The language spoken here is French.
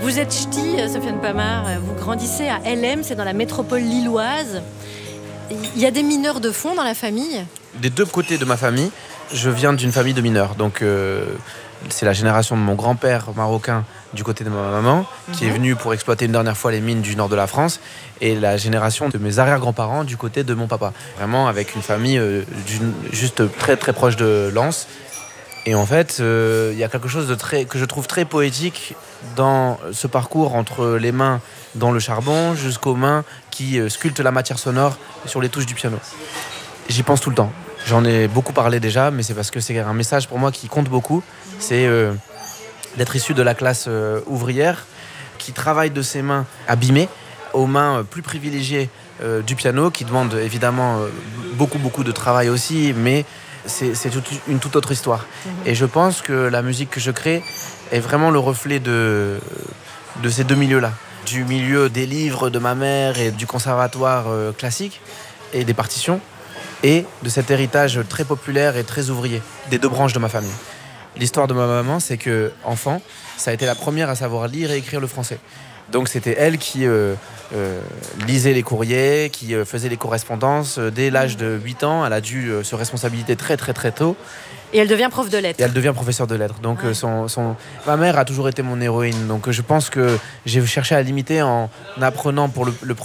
Vous êtes ch'ti, Sofiane Pamart, vous grandissez à LM, c'est dans la métropole lilloise. Il y a des mineurs de fond dans la famille ? Des deux côtés de ma famille, je viens d'une famille de mineurs. Donc c'est la génération de mon grand-père marocain du côté de ma maman, qui est venu pour exploiter une dernière fois les mines du nord de la France, et la génération de mes arrière-grands-parents du côté de mon papa. Vraiment avec une famille juste très très proche de Lens. Et en fait, il y a quelque chose que je trouve très poétique dans ce parcours entre les mains dans le charbon jusqu'aux mains qui sculptent la matière sonore sur les touches du piano. J'y pense tout le temps. J'en ai beaucoup parlé déjà, mais c'est parce que c'est un message pour moi qui compte beaucoup. C'est d'être issu de la classe ouvrière qui travaille de ses mains abîmées aux mains plus privilégiées du piano, qui demande évidemment beaucoup de travail aussi, mais c'est une toute autre histoire. Et je pense que la musique que je crée est vraiment le reflet de ces deux milieux-là. Du milieu des livres de ma mère et du conservatoire classique et des partitions, et de cet héritage très populaire et très ouvrier des deux branches de ma famille. L'histoire de ma maman, c'est que enfant, ça a été la première à savoir lire et écrire le français. Donc c'était elle qui lisait les courriers, qui faisait les correspondances. Dès l'âge de 8 ans, elle a dû se responsabiliser très tôt. Et elle devient prof de lettres. Et elle devient professeure de lettres. Donc ma mère a toujours été mon héroïne. Donc je pense que j'ai cherché à l'imiter en apprenant pour le